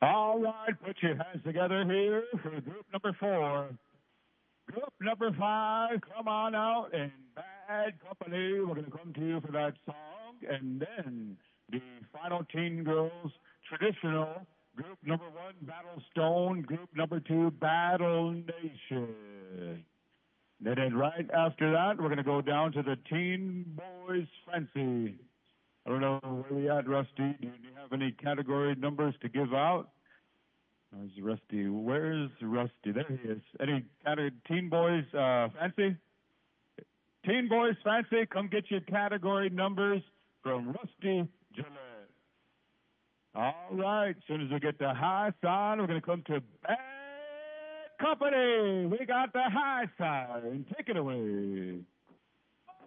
All right, put your hands together here for group number 4. Group number 5, come on out in Bad Company. We're going to come to you for that song. And then the final teen girls, traditional. Group number 1, Battle Stone. Group number 2, Battle Nation. Then right after that, we're going to go down to the Teen Boys Fancy. I don't know where we at, Rusty. Do you have any category numbers to give out? Where's Rusty? Where's Rusty? There he is. Any category? Teen Boys Fancy? Teen Boys Fancy, come get your category numbers from Rusty Gillette. All right. As soon as we get the high sign, we're going to come to Bad Company. We got the high sign. Take it away.